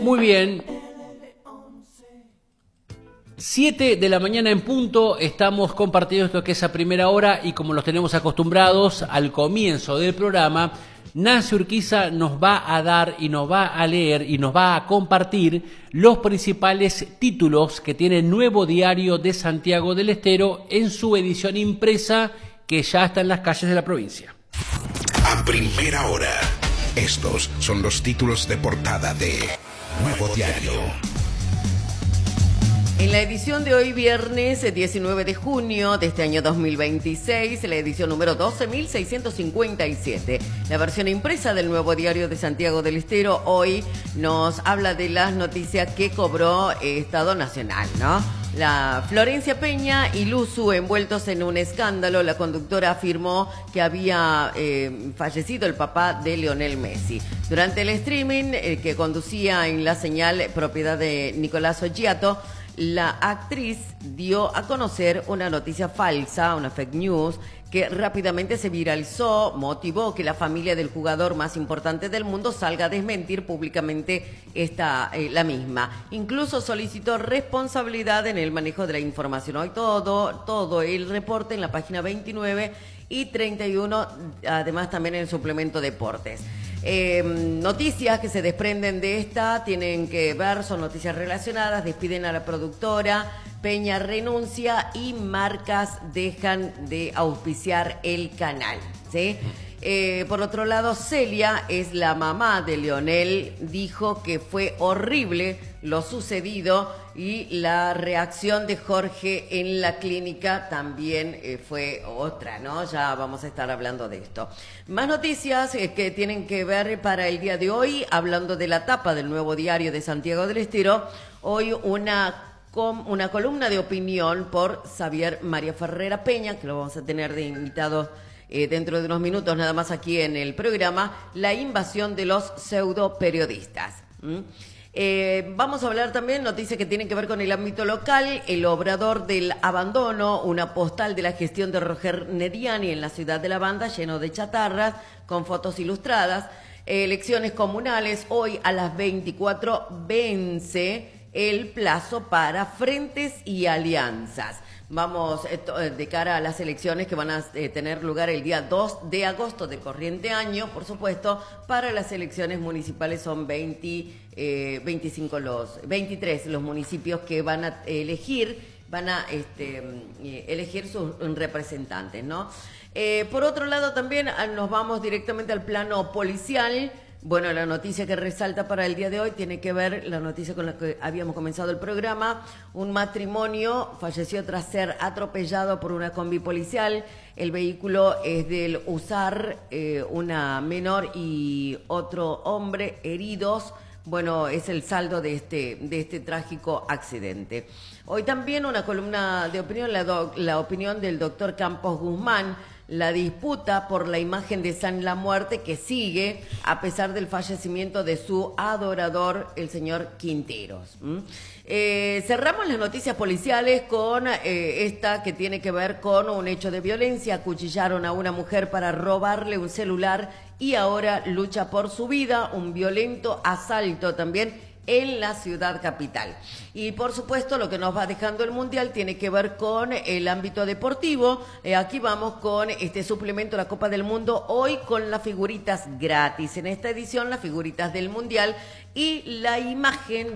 Muy bien. 7 de la mañana en punto, estamos compartiendo esto que es a primera hora y como los tenemos acostumbrados al comienzo del programa, Nancy Urquiza nos va a dar y nos va a leer y nos va a compartir los principales títulos que tiene el Nuevo Diario de Santiago del Estero en su edición impresa que ya está en las calles de la provincia. A primera hora, estos son los títulos de portada de Nuevo Diario. En la edición de hoy, viernes 19 de junio de este año 2026, la edición número 12.657, la versión impresa del Nuevo Diario de Santiago del Estero, hoy nos habla de las noticias que cobró Estado Nacional, ¿no? La Florencia Peña y Luzu envueltos en un escándalo. La conductora afirmó que había fallecido el papá de Lionel Messi. Durante el streaming que conducía en la señal propiedad de Nicolás Oggiato, la actriz dio a conocer una noticia falsa, una fake news, que rápidamente se viralizó, motivó que la familia del jugador más importante del mundo salga a desmentir públicamente la misma. Incluso solicitó responsabilidad en el manejo de la información. Hoy todo el reporte en la página 29 y 31, además también en el suplemento Deportes. Noticias que se desprenden de esta tienen que ver, son noticias relacionadas, despiden a la productora, Peña renuncia y marcas dejan de auspiciar el canal, ¿sí? Por otro lado, Celia es la mamá de Lionel, dijo que fue horrible lo sucedido y la reacción de Jorge en la clínica también fue otra, ¿no? Ya vamos a estar hablando de esto. Más noticias que tienen que ver para el día de hoy, hablando de la tapa del Nuevo Diario de Santiago del Estero, hoy una columna de opinión por Xavier María Ferrera Peña, que lo vamos a tener de invitado dentro de unos minutos nada más aquí en el programa, la invasión de los pseudo periodistas. Vamos a hablar también noticias que tienen que ver con el ámbito local, el obrador del abandono, una postal de la gestión de Roger Nediani en la ciudad de La Banda lleno de chatarras con fotos ilustradas, elecciones comunales, hoy a las 24 vence el plazo para frentes y alianzas. Vamos de cara a las elecciones que van a tener lugar el día 2 de agosto del corriente año, por supuesto. Para las elecciones municipales son 23 los municipios que van a elegir sus representantes, ¿no? Por otro lado, también nos vamos directamente al plano policial. Bueno, la noticia que resalta para el día de hoy tiene que ver, la noticia con la que habíamos comenzado el programa, un matrimonio falleció tras ser atropellado por una combi policial, el vehículo es del USAR, una menor y otro hombre heridos. Bueno, es el saldo de este trágico accidente. Hoy también una columna de opinión, la opinión del doctor Campos Guzmán, la disputa por la imagen de San La Muerte que sigue a pesar del fallecimiento de su adorador, el señor Quinteros. Cerramos las noticias policiales con esta que tiene que ver con un hecho de violencia. Acuchillaron a una mujer para robarle un celular y ahora lucha por su vida. Un violento asalto también en la ciudad capital. Y por supuesto lo que nos va dejando el Mundial tiene que ver con el ámbito deportivo. Aquí vamos con este suplemento de la Copa del Mundo, hoy con las figuritas gratis. En esta edición las figuritas del Mundial y la imagen